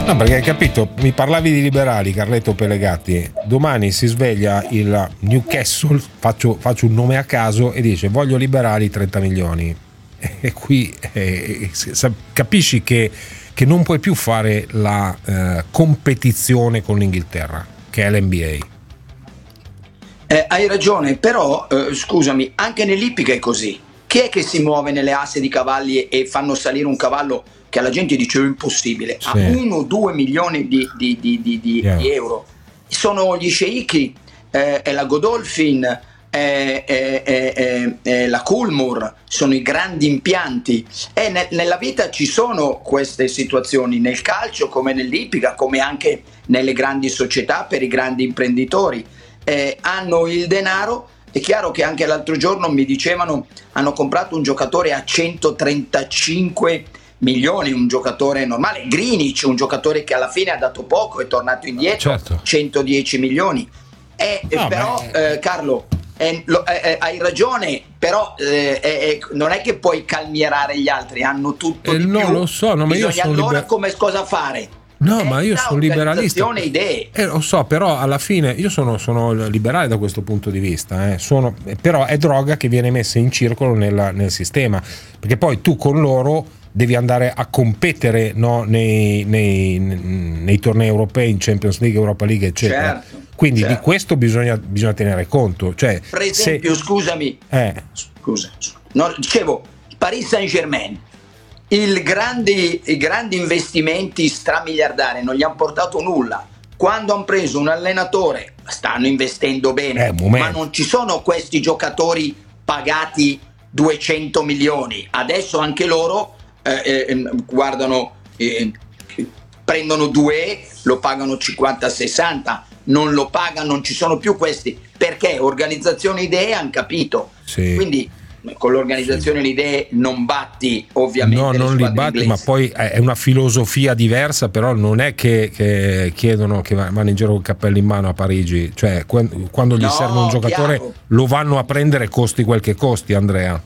No, perché hai capito, mi parlavi di liberali, Carletto Pelegatti. Domani si sveglia il Newcastle, faccio un nome a caso, e dice voglio liberali 30 milioni. E qui capisci che non puoi più fare la competizione con l'Inghilterra, che è l'NBA. Hai ragione, però scusami, anche nell'ippica è così. Chi è che si muove nelle asse di cavalli e fanno salire un cavallo che alla gente dice è impossibile? Sì. A 1-2 milioni di euro. Sono gli sceicchi, è la Godolphin, è la Coolmore, sono i grandi impianti. E nella vita ci sono queste situazioni, nel calcio come nell'ippica, come anche nelle grandi società per i grandi imprenditori. Hanno il denaro. È chiaro che anche l'altro giorno mi dicevano hanno comprato un giocatore a 135 milioni, un giocatore normale, Greenwich, un giocatore che alla fine ha dato poco, è tornato indietro, certo. 110 milioni. Però Carlo, hai ragione, però non è che puoi calmierare gli altri, hanno tutto di no, più. Lo so, no, ma io sono allora come cosa fare? No, ma io sono liberalista. Idee. Lo so, però alla fine io sono liberale da questo punto di vista. Però è droga che viene messa in circolo nel sistema, perché poi tu con loro devi andare a competere, no, nei tornei europei, in Champions League, Europa League, eccetera. Certo, quindi certo. Di questo bisogna tenere conto. Cioè, per esempio, scusami, no, dicevo, Paris Saint-Germain. I grandi investimenti stramiliardari non gli hanno portato nulla. Quando hanno preso un allenatore stanno investendo bene, ma non ci sono questi giocatori pagati 200 milioni. Adesso anche loro guardano, prendono Doué, lo pagano 50-60, non lo pagano, non ci sono più questi, perché organizzazione idee hanno capito. Sì. Quindi con l'organizzazione le idee non batti ovviamente no, non li batti, ma poi è una filosofia diversa, però non è che chiedono che vanno in giro con il cappello in mano a Parigi, cioè quando gli serve un giocatore chiaro. Lo vanno a prendere costi quel che costi, Andrea.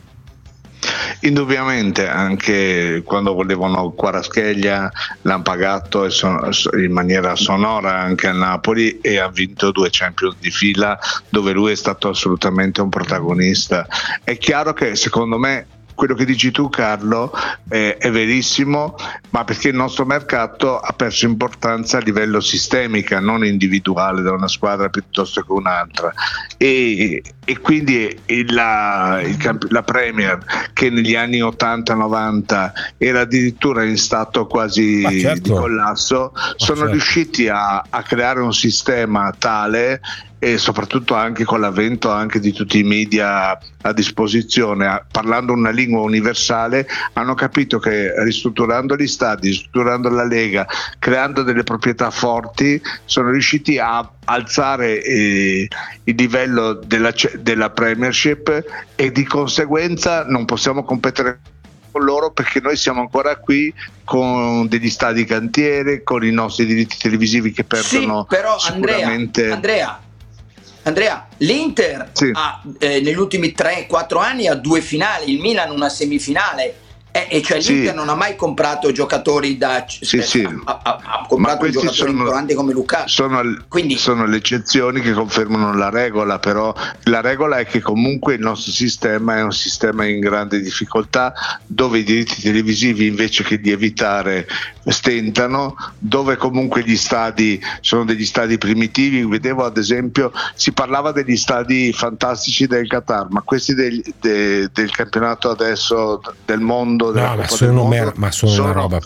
Indubbiamente, anche quando volevano Kvaratskhelia l'hanno pagato in maniera sonora anche a Napoli, e ha vinto 2 Champions di fila dove lui è stato assolutamente un protagonista. È chiaro che secondo me quello che dici tu, Carlo, è verissimo, ma perché il nostro mercato ha perso importanza a livello sistemica, non individuale, da una squadra piuttosto che un'altra, e quindi la Premier, che negli anni 80-90 era addirittura in stato quasi di collasso, sono riusciti a creare un sistema tale, e soprattutto anche con l'avvento anche di tutti i media a disposizione, parlando una lingua universale, hanno capito che ristrutturando gli stadi, ristrutturando la Lega, creando delle proprietà forti, sono riusciti a alzare il livello della Premiership, e di conseguenza non possiamo competere con loro, perché noi siamo ancora qui con degli stadi cantiere, con i nostri diritti televisivi che perdono. Sì, però sicuramente. Andrea, l'Inter negli ultimi 3-4 anni ha 2 finali, il Milan una semifinale, e cioè l'Inter non ha mai comprato giocatori ha comprato un giocatore importante come Lukaku. Quindi sono le eccezioni che confermano la regola, però la regola è che comunque il nostro sistema è un sistema in grande difficoltà, dove i diritti televisivi invece che di evitare stentano, dove comunque gli stadi sono degli stadi primitivi. Vedevo ad esempio, si parlava degli stadi fantastici del Qatar, ma questi del campionato adesso del mondo, della Coppa del Mondo, ma sono una roba